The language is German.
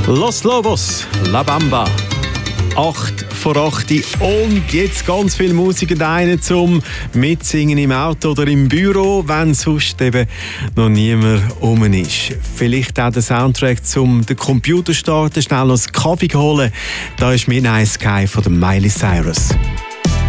Los Lobos, La Bamba. 8 vor 8 und jetzt ganz viel Musik rein zum Mitsingen im Auto oder im Büro, wenn sonst eben noch niemand rum ist. Vielleicht auch der Soundtrack zum den Computer starten, schnell noch einen Kaffee holen. Da ist Midnight Sky von der Miley Cyrus.